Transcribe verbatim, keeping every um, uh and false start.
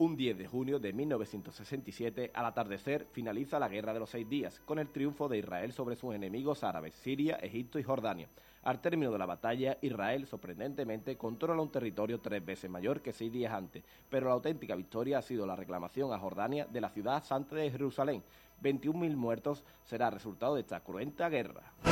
Un diez de junio de mil novecientos sesenta y siete, al atardecer, finaliza la Guerra de los Seis Días, con el triunfo de Israel sobre sus enemigos árabes, Siria, Egipto y Jordania. Al término de la batalla, Israel, sorprendentemente, controla un territorio tres veces mayor que seis días antes, pero la auténtica victoria ha sido la reclamación a Jordania de la ciudad santa de Jerusalén. veintiún mil muertos será resultado de esta cruenta guerra.